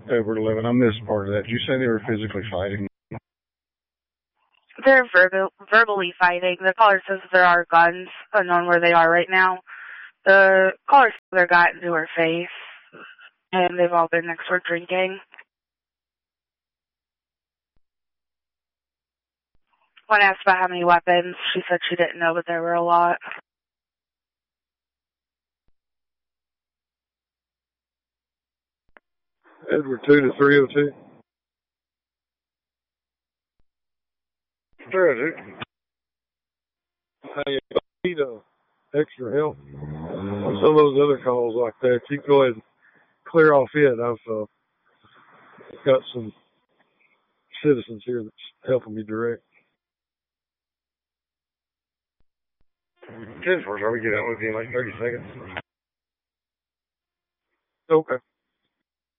over 11. I missed part of that. Did you say they were physically fighting? They're verbally fighting. The caller says there are guns unknown where they are right now. The caller says they got into her face, and they've all been next to her drinking. When asked about how many weapons, she said she didn't know, but there were a lot. Edward 2 to 302. 302. Hey, if you need extra help on some of those other calls like that, you go ahead and clear off it. I've got some citizens here that's helping me direct. 10-4, I'll get out with you in like 30 seconds. Okay.